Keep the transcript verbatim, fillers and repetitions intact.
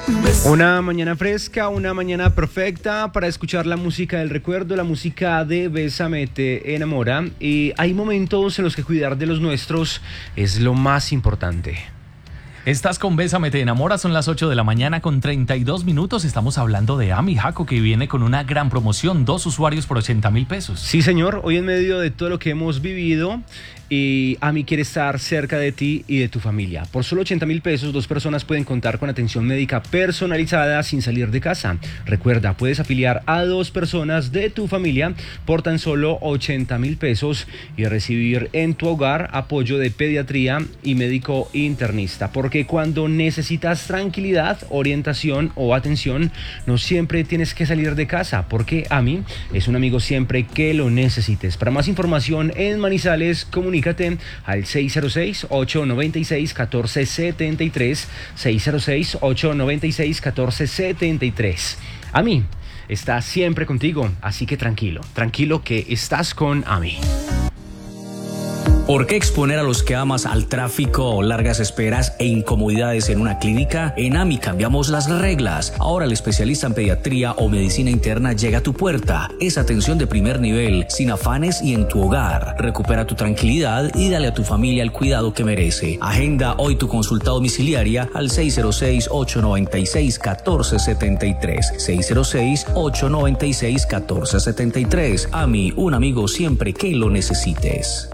Una mañana fresca, una mañana perfecta para escuchar la música del recuerdo, la música de Bésame te enamora. Y hay momentos en los que cuidar de los nuestros es lo más importante. Estás con Bésame te enamora, son las ocho de la mañana con treinta y dos minutos. Estamos hablando de Ami Jaco, que viene con una gran promoción, dos usuarios por ochenta mil pesos. Sí, señor, hoy en medio de todo lo que hemos vivido, y Ami quiere estar cerca de ti y de tu familia. Por solo ochenta mil pesos, dos personas pueden contar con atención médica personalizada sin salir de casa. Recuerda, puedes afiliar a dos personas de tu familia por tan solo ochenta mil pesos y recibir en tu hogar apoyo de pediatría y médico internista. Porque cuando necesitas tranquilidad, orientación o atención, no siempre tienes que salir de casa, porque Ami es un amigo siempre que lo necesites. Para más información en Manizales, comunícate al seis cero seis, ocho nueve seis, uno cuatro siete tres, seis cero seis, ocho nueve seis, uno cuatro siete tres. Ami está siempre contigo, así que tranquilo, tranquilo que estás con Ami. ¿Por qué exponer a los que amas al tráfico, largas esperas e incomodidades en una clínica? En Ami cambiamos las reglas. Ahora el especialista en pediatría o medicina interna llega a tu puerta. Es atención de primer nivel, sin afanes y en tu hogar. Recupera tu tranquilidad y dale a tu familia el cuidado que merece. Agenda hoy tu consulta domiciliaria al seis cero seis, ocho nueve seis, uno cuatro siete tres. seis cero seis, ocho nueve seis, uno cuatro siete tres. Ami, un amigo siempre que lo necesites.